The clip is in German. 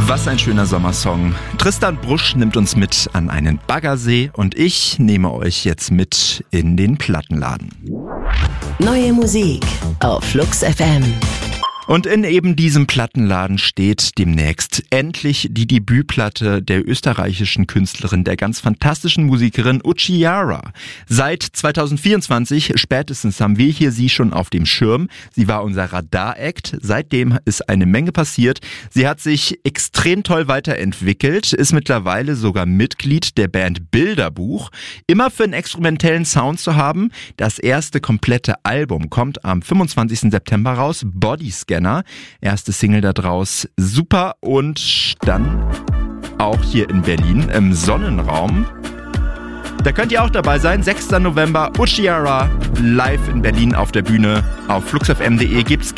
Was ein schöner Sommersong. Tristan Brusch nimmt uns mit an einen Baggersee und ich nehme euch jetzt mit in den Plattenladen. Neue Musik auf Flux FM. Und in eben diesem Plattenladen steht demnächst endlich die Debütplatte der österreichischen Künstlerin, der ganz fantastischen Musikerin Uchiara. Seit 2024 spätestens haben wir hier sie schon auf dem Schirm. Sie war unser Radar-Act. Seitdem ist eine Menge passiert. Sie hat sich extrem toll weiterentwickelt, ist mittlerweile sogar Mitglied der Band Bilderbuch. Immer für einen experimentellen Sound zu haben. Das erste komplette Album kommt am 25. September raus. Bodyscanner. Erste Single da draus, super, und dann auch hier in Berlin im Sonnenraum. Da könnt ihr auch dabei sein, 6. November, Uchiara live in Berlin auf der Bühne. Auf fluxfm.de gibt's